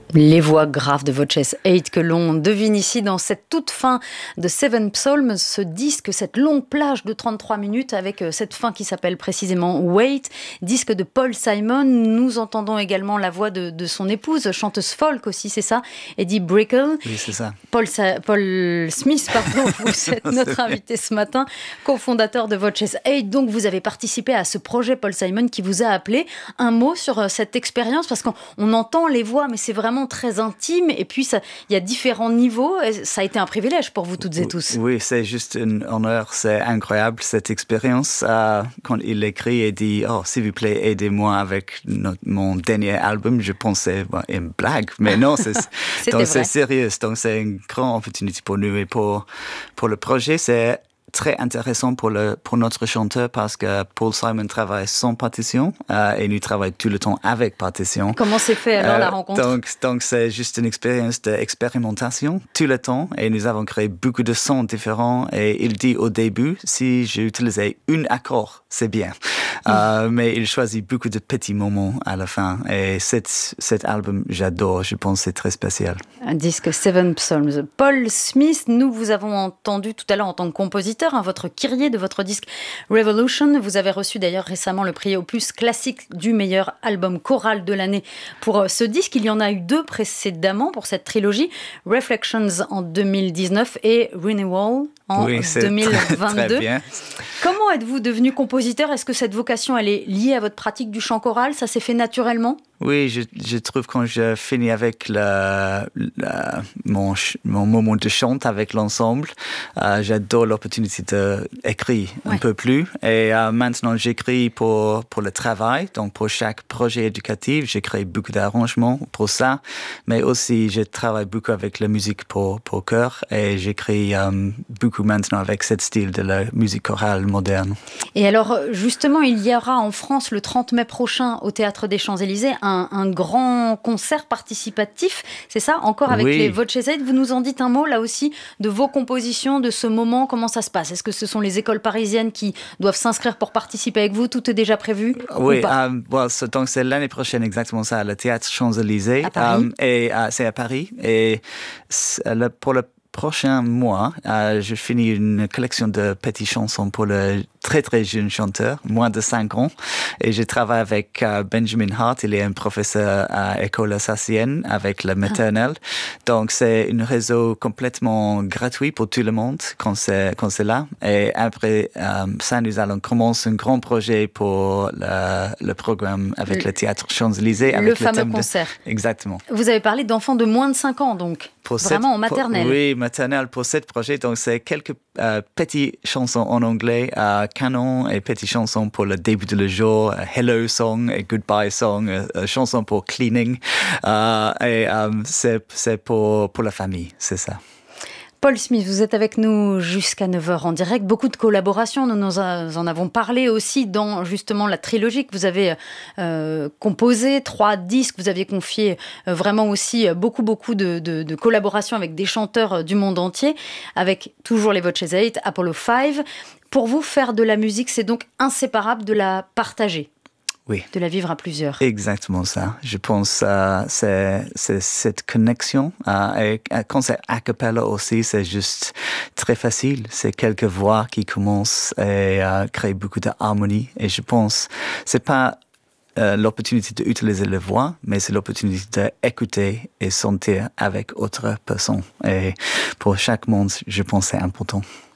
Les voix graves de Voces 8 que l'on devine ici dans cette toute fin de Seven Psalms, ce disque, cette longue plage de 33 minutes avec cette fin qui s'appelle précisément Wait, disque de Paul Simon. Nous entendons également la voix de son épouse, chanteuse folk aussi, c'est ça, Eddie Brickell. Oui, c'est ça. Paul Smith, pardon, vous êtes notre invité ce matin, cofondateur de Voces 8. Donc vous avez participé à ce projet Paul Simon qui vous a appelé. Un mot sur cette expérience, parce qu'on entend les voix, mais c'est vraiment très intime, et puis il y a différents niveaux. Ça a été un privilège pour vous toutes et tous. Oui, c'est juste un honneur, c'est incroyable cette expérience. Quand il écrit et dit « Oh, s'il vous plaît, aidez-moi avec mon dernier album », je pensais une blague, mais non, c'est sérieux. Donc c'est une grande opportunité pour nous et pour le projet. C'est très intéressant pour notre chanteur parce que Paul Simon travaille sans partition et nous travaillons tout le temps avec partition. Comment s'est fait alors la rencontre? Donc c'est juste une expérience d'expérimentation tout le temps et nous avons créé beaucoup de sons différents et il dit au début si j'ai utilisé un accord c'est bien mais il choisit beaucoup de petits moments à la fin et cet album j'adore, je pense que c'est très spécial. Un disque Seven Psalms. Paul Smith, nous vous avons entendu tout à l'heure en tant que compositeur, votre Kyrie de votre disque Revolution. Vous avez reçu d'ailleurs récemment le prix Opus classique du meilleur album choral de l'année pour ce disque. Il y en a eu 2 précédemment pour cette trilogie, Reflections en 2019 et Renewal en 2022. Très bien. Comment êtes-vous devenu compositeur? Est-ce que cette vocation elle est liée à votre pratique du chant choral? Ça s'est fait naturellement? Oui, je trouve quand je finis avec mon moment de chant avec l'ensemble, j'adore l'opportunité d'écrire un peu plus. Et maintenant, j'écris pour le travail. Donc, pour chaque projet éducatif, j'écris beaucoup d'arrangements pour ça. Mais aussi, je travaille beaucoup avec la musique pour chœur. Et j'écris beaucoup maintenant avec ce style de la musique chorale moderne. Et alors, justement, il y aura en France le 30 mai prochain au Théâtre des Champs-Élysées un grand concert participatif, c'est ça? Encore avec les Voces 8. Vous nous en dites un mot là aussi de vos compositions, de ce moment, comment ça se passe? Est-ce que ce sont les écoles parisiennes qui doivent s'inscrire pour participer avec vous? Tout est déjà prévu? Oui, donc c'est l'année prochaine exactement ça, le Théâtre Champs-Élysées. À Paris. Et c'est à Paris. Et pour le prochain mois, je finis une collection de petites chansons pour le très très jeune chanteur, moins de 5 ans. Et je travaille avec Benjamin Hart, il est un professeur à École alsacienne avec la maternelle. Donc c'est un réseau complètement gratuit pour tout le monde quand c'est là. Et après ça, nous allons commencer un grand projet pour le programme avec le Théâtre Champs-Élysées. Le fameux concert. Exactement. Vous avez parlé d'enfants de moins de 5 ans donc, vraiment en maternelle. Oui, maternelle pour ce projet. Donc c'est quelques petites chansons en anglais, canon et petites chansons pour le début de le jour, hello song et goodbye song, chansons pour cleaning et c'est pour la famille, c'est ça. Paul Smith, vous êtes avec nous jusqu'à 9h en direct. Beaucoup de collaborations, nous en avons parlé aussi dans justement la trilogie que vous avez composée, 3 disques. Vous aviez confié vraiment aussi beaucoup de collaborations avec des chanteurs du monde entier, avec toujours les Voces 8, Apollo 5. Pour vous, faire de la musique, c'est donc inséparable de la partager. Oui. De la vivre à plusieurs. Exactement ça. Je pense c'est cette connexion. Et quand c'est a cappella aussi, c'est juste très facile. C'est quelques voix qui commencent et créent beaucoup d'harmonie. Et je pense c'est pas l'opportunité d'utiliser les voix, mais c'est l'opportunité d'écouter et sentir avec autres personnes. Et pour chaque monde, je pense que c'est important.